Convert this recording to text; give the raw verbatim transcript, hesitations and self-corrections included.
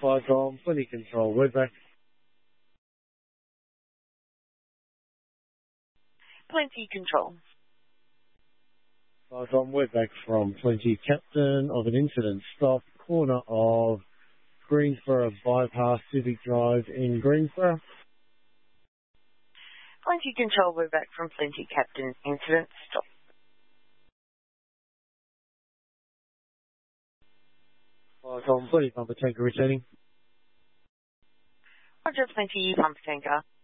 Fire Tom, Plenty Control, we're back. Plenty Control. Fire Tom, we're back from Plenty. Captain of an incident. Stop corner of Greensboro bypass Civic Drive in Greensboro. Plenty Control, we're back from Plenty. Captain, incident, stop. Fire Tom, Plenty Pumper Tanker returning. Roger, Plenty Pumper Tanker.